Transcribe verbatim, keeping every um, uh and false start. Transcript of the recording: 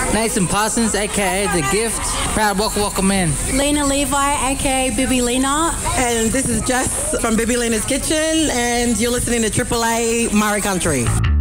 Nathan Parsons, aka The Gift. Proud welcome, welcome in. Lena Levi, aka Bibi Lena. And this is Jess from Bibi Lena's Kitchen, and you're listening to Triple A Murray Country.